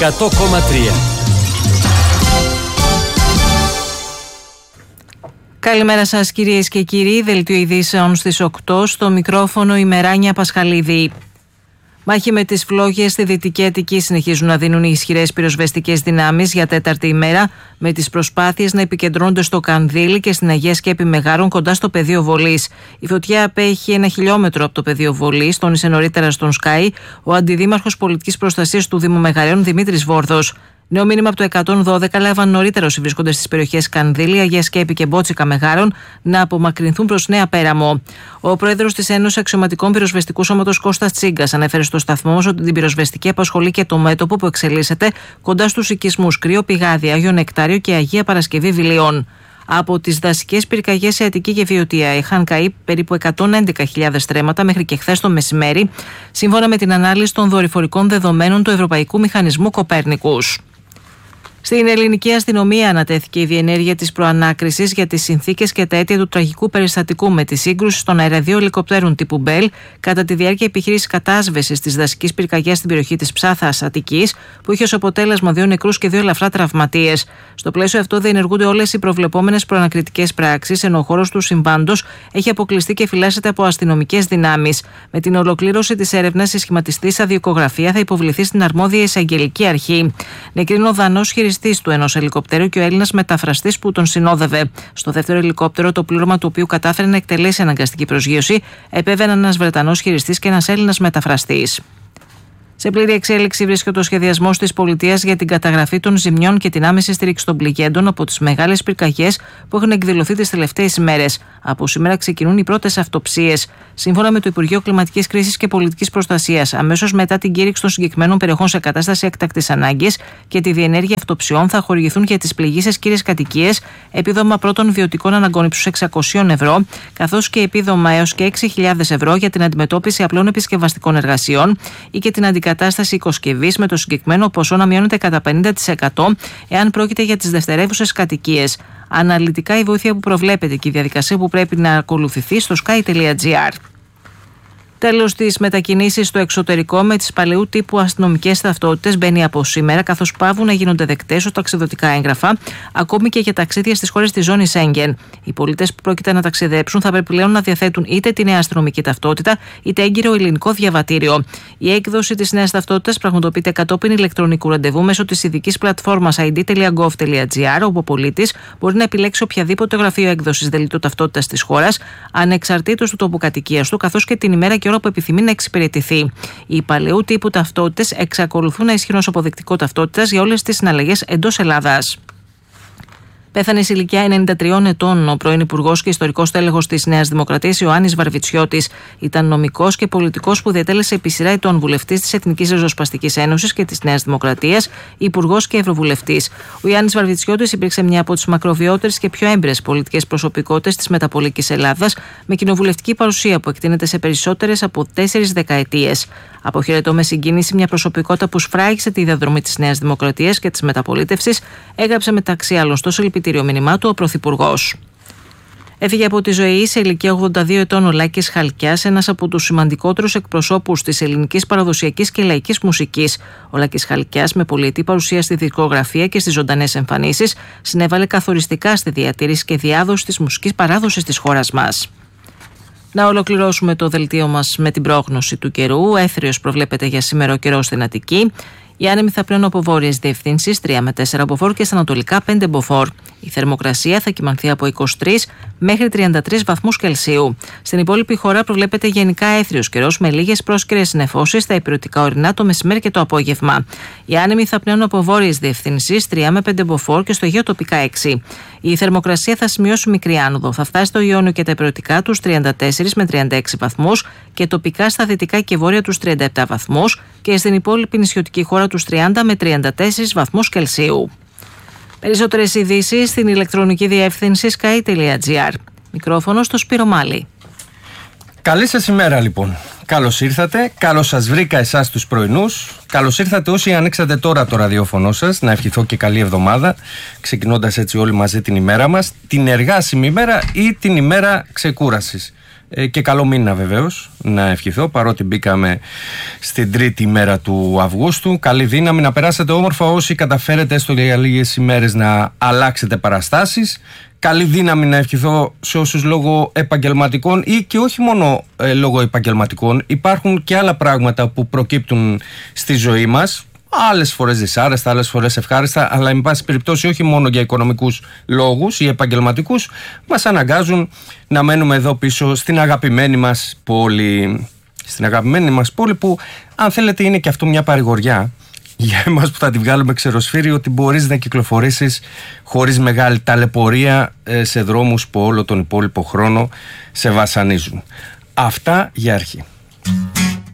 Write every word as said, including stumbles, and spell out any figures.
εκατό κόμμα τρία. Καλημέρα σας κυρίες και κύριοι, δελτίο ειδήσεων στις οκτώ, στο μικρόφωνο η Μεράνια Πασχαλίδη. Μάχη με τις φλόγες στη Δυτική Αττική συνεχίζουν να δίνουν οι ισχυρές πυροσβεστικές δυνάμεις για τέταρτη ημέρα, με τις προσπάθειες να επικεντρώνονται στο Κανδύλι και στην Αγία Σκέπη Μεγάρων κοντά στο πεδίο βολής. Η φωτιά απέχει ένα χιλιόμετρο από το πεδίο βολής, τόνισε νωρίτερα στον Sky ο αντιδήμαρχος πολιτικής προστασίας του Δήμου Μεγαρέων Δημήτρης Βόρδος. Νέο μήνυμα από το εκατόν δώδεκα λάβαν νωρίτερα όσοι βρίσκονται στις περιοχές Κανδύλη, Αγία Σκέπη και Μπότσικα Μεγάρων να απομακρυνθούν προς Νέα Πέραμο. Ο πρόεδρος της Ένωσης Αξιωματικών Πυροσβεστικού Σώματος Κώστας Τσίγκας ανέφερε στο σταθμό μας ότι την πυροσβεστική απασχολεί και το μέτωπο που εξελίσσεται κοντά στους οικισμούς Κρύο Πηγάδι, Άγιο Νεκτάριο και Αγία Παρασκευή Βιλιών. Από τις δασικές πυρκαγιές σε Αττική και Βιωτία είχαν καεί περίπου εκατόν έντεκα χιλιάδες στρέμματα μέχρι και χθες το μεσημέρι, σύμφωνα με την ανάλυση των δορυφορικών δεδομένων του Ευρωπαϊκού Μηχανισμού Κοπέρνικους. Στην ελληνική αστυνομία ανατέθηκε η διενέργεια της προανάκρισης για τις συνθήκες και τα αίτια του τραγικού περιστατικού με τη σύγκρουση των αεροδύο ελικοπτέρων τύπου Μπέλ κατά τη διάρκεια επιχείρησης κατάσβεσης της δασικής πυρκαγιάς στην περιοχή της Ψάθας Αττικής, που είχε ως αποτέλεσμα δύο νεκρούς και δύο ελαφρά τραυματίες. Στο πλαίσιο αυτό διενεργούνται όλες οι προβλεπόμενες προανακριτικές πράξεις, ενώ ο χώρος του συμβάντος έχει αποκλειστεί και φυλάσσεται από αστυνομικές δυνάμεις. Με την ολοκλήρωση της έρευνας, η σχηματιστή αδικογραφία θα υποβληθεί στην αρμόδια εισαγγελική αρχή. Νεκρίνο ο δανός χειριστής του ενός ελικοπτέρου και ο Έλληνας μεταφραστής που τον συνόδευε. Στο δεύτερο ελικόπτερο, το πλήρωμα του οποίου κατάφερε να εκτελέσει αναγκαστική προσγείωση, επέβαιναν ένας Βρετανός χειριστής και ένας Έλληνας μεταφραστής. Σε πλήρη εξέλιξη βρίσκεται ο σχεδιασμός της πολιτείας για την καταγραφή των ζημιών και την άμεση στήριξη των πληγέντων από τις μεγάλες πυρκαγιές που έχουν εκδηλωθεί τις τελευταίες ημέρες. Από σήμερα ξεκινούν οι πρώτες αυτοψίες. Σύμφωνα με το Υπουργείο Κλιματικής Κρίσης και Πολιτικής Προστασίας, αμέσως μετά την κήρυξη των συγκεκριμένων περιοχών σε κατάσταση έκτακτης ανάγκης και τη διενέργεια αυτοψιών, θα χορηγηθούν για τις πληγήσεις κύριες κατοικίες επίδομα πρώτων βιωτικών αναγκών ύψους εξακόσια ευρώ, καθώς και επίδομα έως και έξι χιλιάδες ευρώ για την αντιμετώπιση απλών επισκευαστικών εργασιών ή και την αντικατάσταση οικοσκευής, με το συγκεκριμένο ποσό να μειώνεται κατά πενήντα τοις εκατό εάν πρόκειται για τις δευτερεύουσες κατοικίες. Αναλυτικά η βοήθεια που προβλέπεται και η διαδικασία που πρέπει να ακολουθηθεί στο sky τελεία gr. Τέλος, τις μετακινήσεις στο εξωτερικό με τις παλαιού τύπου αστυνομικές ταυτότητες μπαίνει από σήμερα, καθώς παύουν να γίνονται δεκτές ως ταξιδωτικά έγγραφα, ακόμη και για ταξίδια στις χώρες της ζώνης Σέγγεν. Οι πολίτες που πρόκειται να ταξιδέψουν θα πρέπει πλέον να διαθέτουν είτε τη νέα αστυνομική ταυτότητα, είτε έγκυρο ελληνικό διαβατήριο. Η έκδοση της νέας ταυτότητας πραγματοποιείται κατόπιν ηλεκτρονικού ραντεβού μέσω της ειδικής πλατφόρμας άι ντι τελεία γκοβ τελεία τζι άρ, όπου ο πολίτης μπορεί να επιλέξει οποιαδήποτε γραφείο έκδοσης δελτίου ταυτότητας της χώρας, ανεξαρτήτως του τόπου κατοικίας του, καθώς και την ημέρα και ώρα που επιθυμεί να εξυπηρετηθεί. Οι παλαιού τύπου ταυτότητες εξακολουθούν να ισχύουν ως αποδεικτικό ταυτότητας για όλες τις συναλλαγές εντός Ελλάδας. Πέθανε σε ηλικία ενενήντα τριών ετών ο πρώην Υπουργός και ιστορικός τέλεχος της Νέας Δημοκρατίας Ιωάννης Βαρβιτσιώτης. Ήταν νομικός και πολιτικός που διατέλεσε επί σειρά ετών βουλευτής της Εθνικής Ριζοσπαστικής Ένωσης και της Νέας Δημοκρατίας, υπουργός και ευρωβουλευτής. Ο Ιωάννης Βαρβιτσιώτης υπήρξε μια από τις μακροβιότερες και πιο έμπειρες πολιτικές προσωπικότητες της μεταπολικής Ελλάδας, με κοινοβουλευτική παρουσία που εκτείνεται σε περισσότερες από τέσσερις δεκαετίες. Αποχαιρετώ με συγκίνηση μια προσωπικότητα που σφράγισε τη διαδρομή της Νέας Δημοκρατίας και της μεταπολίτευσης, έγραψε μεταξύ άλλων στο συλληπιτήριο μήνυμά του ο Πρωθυπουργός. Έφυγε από τη ζωή σε ηλικία ογδόντα δύο ετών ο Λάκης Χαλκιάς, ένας από τους σημαντικότερους εκπροσώπους της ελληνικής παραδοσιακής και λαϊκής μουσικής. Ο Λάκης Χαλκιάς, με πολυετή παρουσία στη δισκογραφία και στις ζωντανές εμφανίσεις, συνέβαλε καθοριστικά στη διατήρηση και διάδοση της μουσικής παράδοσης της χώρας μας. Να ολοκληρώσουμε το δελτίο μας με την πρόγνωση του καιρού. Έθριος προβλέπεται για σήμερα ο καιρός στην Αττική. Οι άνεμοι θα πλέουν από βόρειες διευθύνσεις τρία με τέσσερα μποφόρ και στα ανατολικά πέντε μποφόρ. Η θερμοκρασία θα κυμανθεί από είκοσι τρεις μέχρι τριάντα τρεις βαθμούς Κελσίου. Στην υπόλοιπη χώρα προβλέπεται γενικά έθριος καιρός με λίγες πρόσκαιρες νεφώσεις στα ηπειρωτικά ορεινά το μεσημέρι και το απόγευμα. Οι άνεμοι θα πνέουν από βόρειες διευθύνσεις τρία με πέντε μποφόρ και στο Αιγαίο τοπικά έξι. Η θερμοκρασία θα σημειώσει μικρή άνοδο. Θα φτάσει στο Ιόνιο και τα ηπειρωτικά τους τριάντα τέσσερις με τριάντα έξι βαθμούς και τοπικά στα δυτικά και βόρεια τους τριάντα επτά βαθμούς και στην υπόλοιπη νησιωτική χώρα τους τριάντα με τριάντα τέσσερις βαθμούς Κελσίου. Περισσότερες ειδήσεις στην ηλεκτρονική διεύθυνση sky τελεία gr. Μικρόφωνο στο Σπύρο Μάλη. Καλή σας ημέρα λοιπόν. Καλώς ήρθατε, καλώς σας βρήκα εσάς τους πρωινούς. Καλώς ήρθατε όσοι ανοίξατε τώρα το ραδιόφωνο σας. Να ευχηθώ και καλή εβδομάδα, ξεκινώντας έτσι όλοι μαζί την ημέρα μας, την εργάσιμη ημέρα ή την ημέρα ξεκούρασης. ε, και καλό μήνα βεβαίως να ευχηθώ, παρότι μπήκαμε στην τρίτη μέρα του Αυγούστου. Καλή δύναμη, να περάσετε όμορφα όσοι καταφέρετε έστω για λίγες ημέρες να αλλάξετε παραστάσεις. Καλή δύναμη να ευχηθώ σε όσους λόγω επαγγελματικών ή και όχι μόνο ε, λόγω επαγγελματικών, υπάρχουν και άλλα πράγματα που προκύπτουν στη ζωή μας, άλλες φορές δυσάρεστα, άλλες φορές ευχάριστα, αλλά εν πάση περιπτώσει όχι μόνο για οικονομικούς λόγους ή επαγγελματικούς, μας αναγκάζουν να μένουμε εδώ πίσω στην αγαπημένη μας πόλη. Στην αγαπημένη μας πόλη που, αν θέλετε, είναι και αυτό μια παρηγοριά για εμάς που θα τη βγάλουμε ξεροσφύρι, ότι μπορείς να κυκλοφορήσεις χωρίς μεγάλη ταλαιπωρία σε δρόμους που όλο τον υπόλοιπο χρόνο σε βασανίζουν. Αυτά για αρχή.